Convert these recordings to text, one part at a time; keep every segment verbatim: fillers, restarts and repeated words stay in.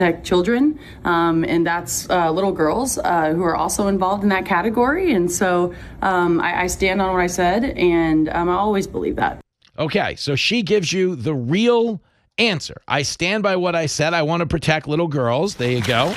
children, um, and that's uh, little girls uh, who are also involved in that category. And so um, I, I stand on what I said, and um, I always believe that. Okay, so she gives you the real answer. I stand by what I said. I want to protect little girls. There you go.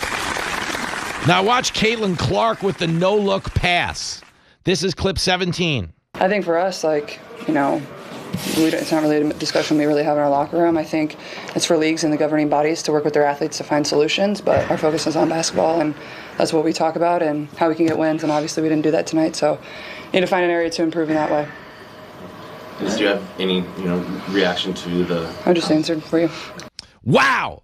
Now watch Caitlin Clark with the no-look pass. This is clip seventeen. I think for us, like, you know, we don't, it's not really a discussion we really have in our locker room. I think it's for leagues and the governing bodies to work with their athletes to find solutions, but our focus is on basketball, and that's what we talk about and how we can get wins, and obviously we didn't do that tonight, so we need to find an area to improve in that way. Do you have any, you know, reaction to the... I just answered for you. Wow!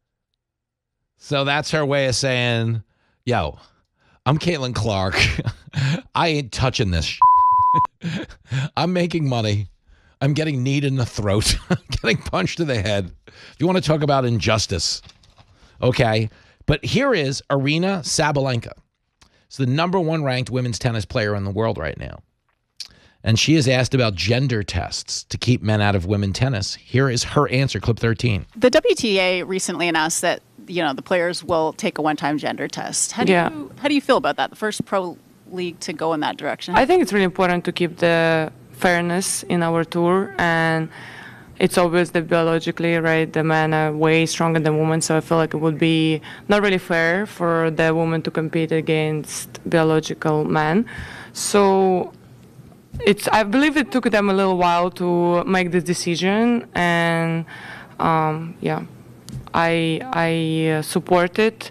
So that's her way of saying, yo, I'm Caitlin Clark. I ain't touching this shit. I'm making money. I'm getting kneed in the throat. I'm getting punched to the head. If you want to talk about injustice, okay? But here is Aryna Sabalenka. It's the number one ranked women's tennis player in the world right now. And she is asked about gender tests to keep men out of women tennis. Here is her answer, clip thirteen. The W T A recently announced that, you know, the players will take a one-time gender test. How do Yeah. you how do you feel about that? The first pro league to go in that direction. I think it's really important to keep the fairness in our tour, and it's obvious that biologically, right, the men are way stronger than women, so I feel like it would be not really fair for the woman to compete against biological men. So it's I believe it took them a little while to make this decision, and um, yeah, I I uh, support it.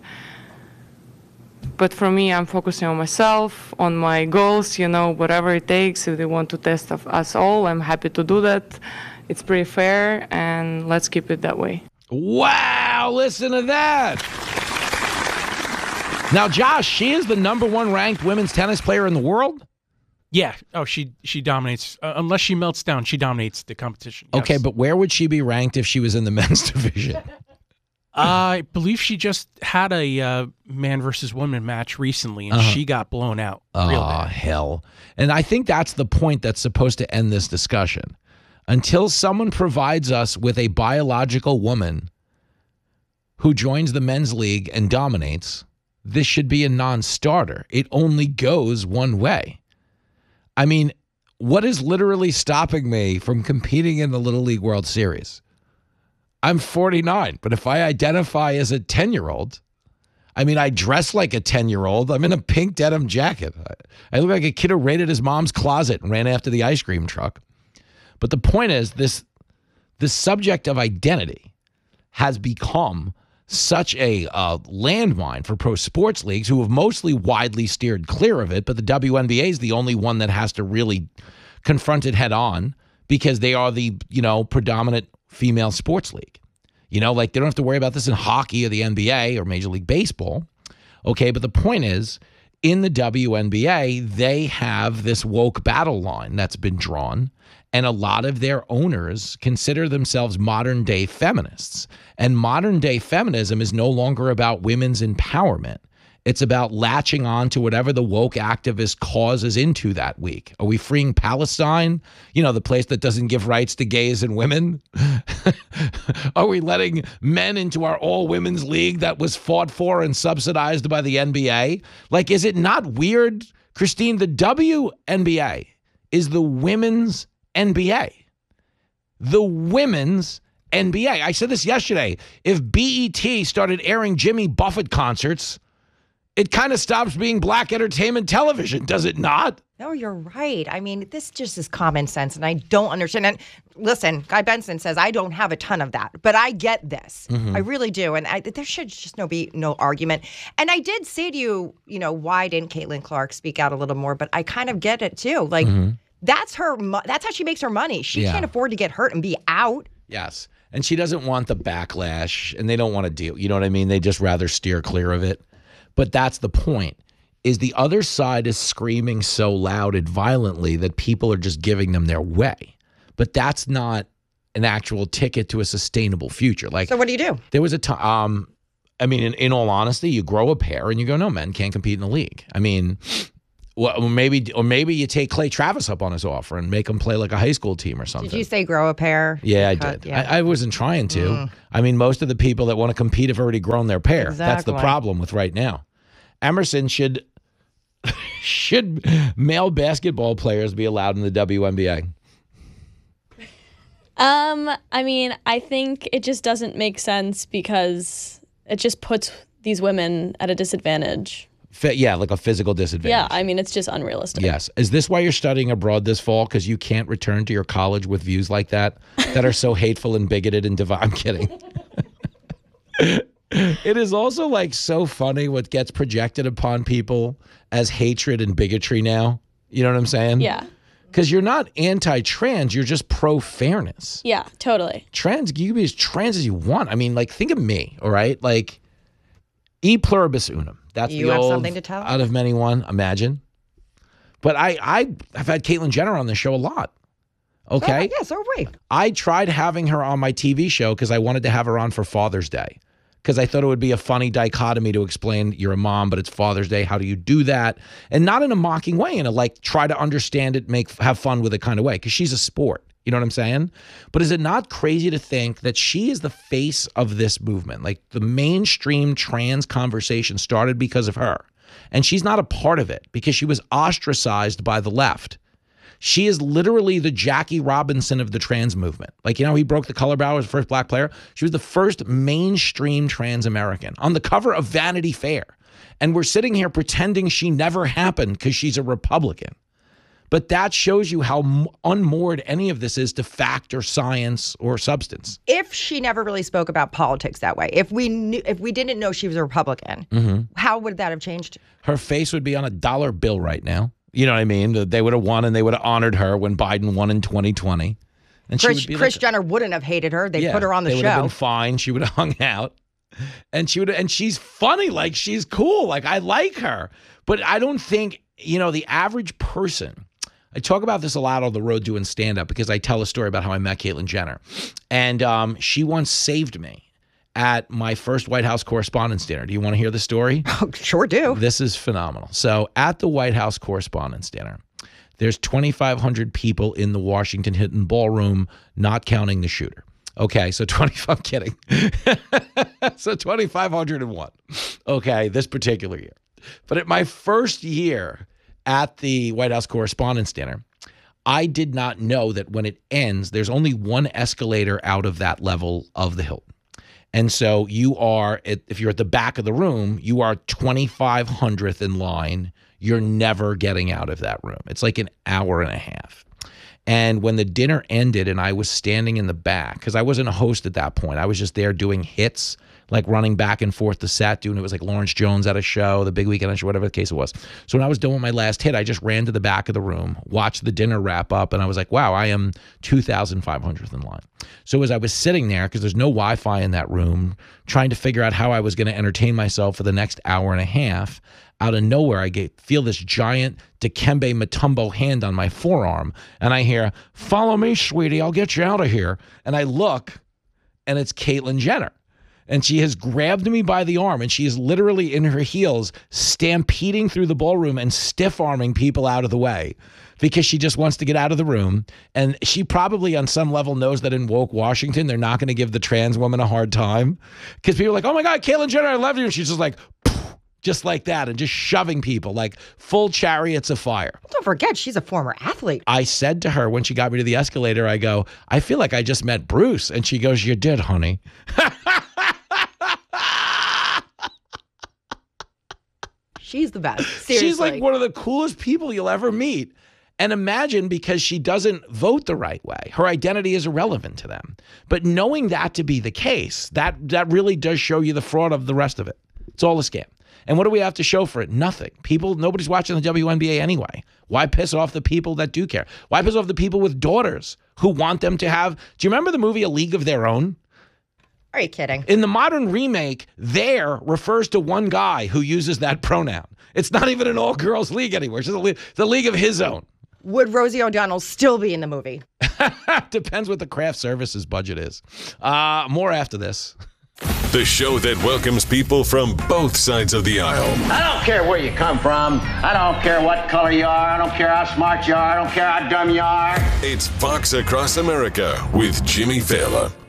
But for me, I'm focusing on myself, on my goals, you know, whatever it takes. If they want to test of us all, I'm happy to do that. It's pretty fair, and let's keep it that way. Wow, listen to that. Now, Josh, she is the number one ranked women's tennis player in the world? Yeah. Oh, she she dominates. Uh, unless she melts down, she dominates the competition. Yes. Okay, but where would she be ranked if she was in the men's division? I believe she just had a uh, man versus woman match recently, and Uh-huh. she got blown out. Oh, real bad. hell. And I think that's the point that's supposed to end this discussion. Until someone provides us with a biological woman who joins the men's league and dominates, this should be a non-starter. It only goes one way. I mean, what is literally stopping me from competing in the Little League World Series? I'm forty-nine, but if I identify as a ten-year-old, I mean, I dress like a ten-year-old. I'm in a pink denim jacket. I, I look like a kid who raided his mom's closet and ran after the ice cream truck. But the point is, this, this subject of identity has become such a uh, landmine for pro sports leagues who have mostly widely steered clear of it, but the W N B A is the only one that has to really confront it head on because they are the, you know, predominant female sports league. You know, like they don't have to worry about this in hockey or the N B A or Major League Baseball. Okay, but the point is, in the W N B A, they have this woke battle line that's been drawn, and a lot of their owners consider themselves modern-day feminists. And modern-day feminism is no longer about women's empowerment. It's about latching on to whatever the woke activist causes into that week. Are we freeing Palestine? You know, the place that doesn't give rights to gays and women? Are we letting men into our all-women's league that was fought for and subsidized by the N B A? Like, is it not weird, Christine? The W N B A is the women's N B A. The women's N B A. I said this yesterday. If B E T started airing Jimmy Buffett concerts, it kind of stops being black entertainment television, does it not? No, you're right. I mean, this just is common sense, and I don't understand. And listen, Guy Benson says I don't have a ton of that, but I get this. Mm-hmm. I really do, and I, there should just no be no argument. And I did say to you, you know, why didn't Caitlin Clark speak out a little more? But I kind of get it too. Like mm-hmm. that's her. That's how she makes her money. She yeah. can't afford to get hurt and be out. Yes, and she doesn't want the backlash, and they don't want to deal. You know what I mean? They just rather steer clear of it. But that's the point, is the other side is screaming so loud and violently that people are just giving them their way. But that's not an actual ticket to a sustainable future. Like, so what do you do? There was a time, um, I mean, in, in all honesty, you grow a pair and you go, no, men can't compete in the league. I mean, Well, maybe, or maybe you take Clay Travis up on his offer and make him play like a high school team or something. Did you say grow a pair? Yeah, I Cut, did. yeah. I, I wasn't trying to. Mm. I mean, most of the people that want to compete have already grown their pair. That's the Exactly. problem with right now. Emerson, should should male basketball players be allowed in the W N B A? Um, I mean, I think it just doesn't make sense because it just puts these women at a disadvantage. F- yeah, like a physical disadvantage. Yeah, I mean, it's just unrealistic. Yes. Is this why you're studying abroad this fall? Because you can't return to your college with views like that, that are so hateful and bigoted and divine. I'm kidding. It is also like so funny what gets projected upon people as hatred and bigotry now. You know what I'm saying? Yeah. Because you're not anti-trans, you're just pro-fairness. Yeah, totally. Trans, you can be as trans as you want. I mean, like, think of me, all right? Like, e pluribus unum. That's You the have old something to tell? out of many one, imagine. But I, I, I've had Caitlyn Jenner on the show a lot. Okay? Oh, yeah, so have we. I tried having her on my T V show because I wanted to have her on for Father's Day. Because I thought it would be a funny dichotomy to explain you're a mom, but it's Father's Day. How do you do that? And not in a mocking way, in a like try to understand it, make have fun with it kind of way. Because she's a sport. You know what I'm saying? But is it not crazy to think that she is the face of this movement? Like the mainstream trans conversation started because of her. And she's not a part of it because she was ostracized by the left. She is literally the Jackie Robinson of the trans movement. Like, you know, he broke the color barrier, was the first black player. She was the first mainstream trans American on the cover of Vanity Fair. And we're sitting here pretending she never happened because she's a Republican. But that shows you how unmoored any of this is to fact or science or substance. If she never really spoke about politics that way, if we knew, if we didn't know she was a Republican, Mm-hmm. how would that have changed? Her face would be on a dollar bill right now. You know what I mean? They would have won and they would have honored her when Biden won in twenty twenty. And she Chris, would be Chris like, Jenner wouldn't have hated her. They yeah, put her on the they would have show. been fine. She would have hung out. And she would and she's funny, like she's cool. Like I like her. But I don't think, you know, the average person. I talk about this a lot on the road doing stand-up because I tell a story about how I met Caitlyn Jenner. And um, she once saved me at my first White House Correspondents' Dinner. Do you want to hear the story? Oh, sure do. This is phenomenal. So at the White House Correspondents' Dinner, there's twenty-five hundred people in the Washington Hilton Ballroom, not counting the shooter. Okay, so twenty-five, I'm kidding. So two thousand five hundred one. Okay, this particular year. But at my first year at the White House Correspondents' Dinner, I did not know that when it ends, there's only one escalator out of that level of the Hilton. And so you are, at, if you're at the back of the room, you are twenty-five hundredth in line. You're never getting out of that room. It's like an hour and a half. And when the dinner ended and I was standing in the back, because I wasn't a host at that point, I was just there doing hits, like running back and forth the set, doing it was like Lawrence Jones at a show, the Big Weekend show, whatever the case it was. So when I was done with my last hit, I just ran to the back of the room, watched the dinner wrap up, and I was like, wow, I am two thousand five hundredth in line. So as I was sitting there, because there's no Wi-Fi in that room, trying to figure out how I was going to entertain myself for the next hour and a half, out of nowhere, I get, feel this giant Dikembe Mutombo hand on my forearm, and I hear, follow me, sweetie, I'll get you out of here. And I look, and it's Caitlyn Jenner. And she has grabbed me by the arm, and she is literally in her heels, stampeding through the ballroom and stiff-arming people out of the way because she just wants to get out of the room. And she probably on some level knows that in woke Washington, they're not going to give the trans woman a hard time because people are like, oh, my God, Caitlyn Jenner, I love you. And she's just like, just like that, and just shoving people like full chariots of fire. Don't forget, she's a former athlete. I said to her when she got me to the escalator, I go, I feel like I just met Bruce. And she goes, you did, honey. She's the best. Seriously. She's like one of the coolest people you'll ever meet. And imagine, because she doesn't vote the right way, her identity is irrelevant to them. But knowing that to be the case, that that really does show you the fraud of the rest of it. It's all a scam. And what do we have to show for it? Nothing. People, nobody's watching the W N B A anyway. Why piss off the people that do care? Why piss off the people with daughters who want them to have... Do you remember the movie A League of Their Own? Are you kidding? In the modern remake, there refers to one guy who uses that pronoun. It's not even an all-girls league anymore. It's just a league, it's a league of his own. Would Rosie O'Donnell still be in the movie? Depends what the craft services budget is. Uh, more after this. the show that welcomes people from both sides of the aisle. I don't care where you come from. I don't care what color you are. I don't care how smart you are. I don't care how dumb you are. It's Fox Across America with Jimmy Fallon.